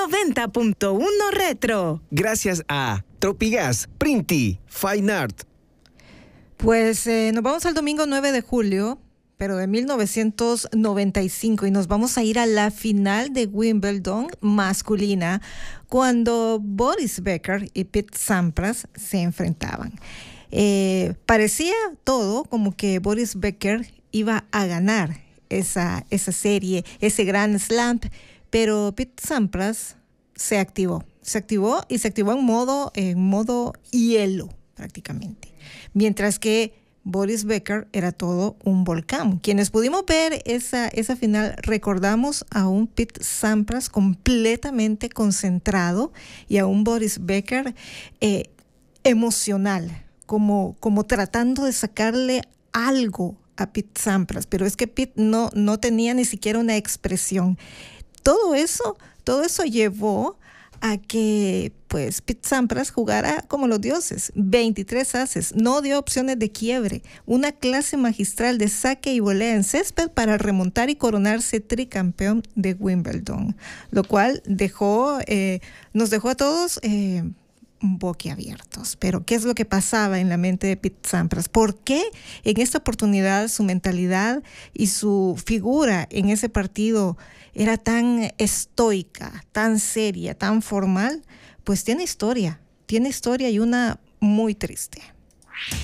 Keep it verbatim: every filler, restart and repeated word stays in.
noventa punto uno Retro. Gracias a Tropigas, Printi, Fine Art. Pues eh, nos vamos al domingo nueve de julio, pero de mil novecientos noventa y cinco, y nos vamos a ir a la final de Wimbledon masculina, cuando Boris Becker y Pete Sampras se enfrentaban. Eh, parecía todo como que Boris Becker iba a ganar esa, esa serie, ese Grand Slam, pero Pete Sampras se activó, se activó y se activó en modo, en modo hielo prácticamente, mientras que Boris Becker era todo un volcán. Quienes pudimos ver esa, esa final recordamos a un Pete Sampras completamente concentrado y a un Boris Becker eh, emocional, como, como tratando de sacarle algo a Pete Sampras, pero es que Pete no, no tenía ni siquiera una expresión. Todo eso, todo eso llevó a que pues Pete Sampras jugara como los dioses, veintitrés ases, no dio opciones de quiebre, una clase magistral de saque y volea en césped para remontar y coronarse tricampeón de Wimbledon, lo cual dejó, eh, nos dejó a todos eh, boquiabiertos. Pero ¿qué es lo que pasaba en la mente de Pete Sampras? ¿Por qué en esta oportunidad su mentalidad y su figura en ese partido era tan estoica, tan seria, tan formal? Pues tiene historia, tiene historia y una muy triste.